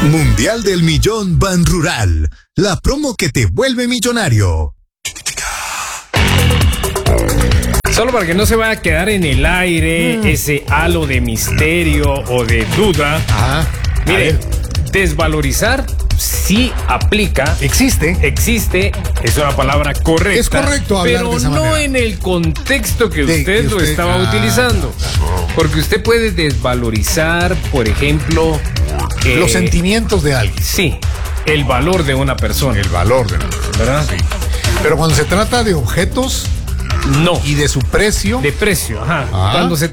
Mundial del Millón Ban Rural, la promo que te vuelve millonario. Solo para que no se vaya a quedar en el aire ese halo de misterio o de duda. Ajá. Mire, desvalorizar sí aplica. Existe, es una palabra correcta. Es correcto hablar pero de esa no manera. en el contexto que De usted que lo usted- estaba utilizando. Porque usted puede desvalorizar, por ejemplo, los sentimientos de alguien. Sí, el valor de una persona. El valor de la persona. ¿Verdad? Pero cuando se trata de objetos No. y de su precio, De precio, ajá. Ah. Cuando se